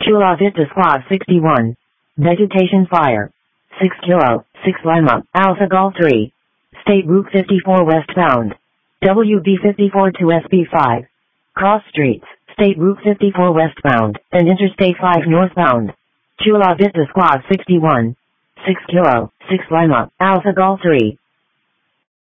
Chula Vista Squad 61. Vegetation Fire. 6 Kilo, 6 Lima, Alpha Golf 3. State Route 54 westbound. WB 54 to SB5. Cross streets, State Route 54 westbound, and Interstate 5 northbound. Chula Vista Squad 61. 6 Kilo, 6 Lima, Alpha Golf 3.